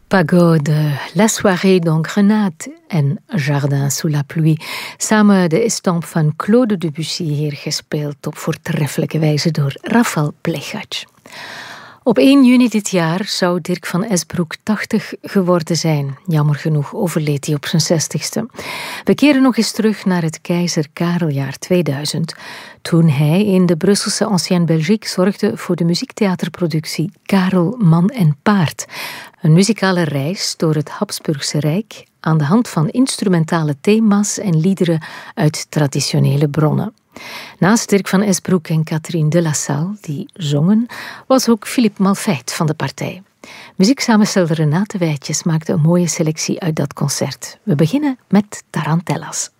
Pagode, La Soirée dans Grenade en Jardin sous la pluie. Samen de estampe van Claude Debussy, hier gespeeld op voortreffelijke wijze door Rafał Blechacz. Op 1 juni dit jaar zou Dirk van Esbroek 80 geworden zijn. Jammer genoeg overleed hij op zijn 60ste. We keren nog eens terug naar het Keizer Kareljaar 2000, toen hij in de Brusselse Ancienne Belgique zorgde voor de muziektheaterproductie Karel, Man en Paard. Een muzikale reis door het Habsburgse Rijk aan de hand van instrumentale thema's en liederen uit traditionele bronnen. Naast Dirk van Esbroek en Catherine de La Salle, die zongen, was ook Philippe Malfait van de partij. Muzieksamensteller Renate Wijtjes maakte een mooie selectie uit dat concert. We beginnen met Tarantellas.